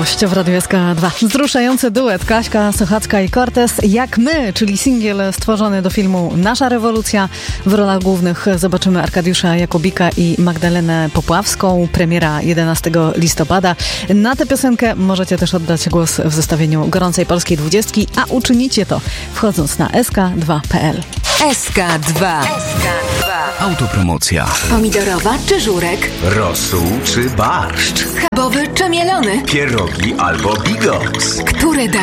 Gość w Radiu SK2. Wzruszający duet Kaśka Sochacka i Cortez. Jak my, czyli singiel stworzony do filmu Nasza rewolucja. W rolach głównych zobaczymy Arkadiusza Jakubika i Magdalenę Popławską. Premiera 11 listopada. Na tę piosenkę możecie też oddać głos w zestawieniu Gorącej Polskiej 20, a uczynicie to wchodząc na sk2.pl. SK2. Autopromocja. Pomidorowa czy żurek? Rosół czy barszcz? Schabowy czy mielony? Pierogi albo bigos? Które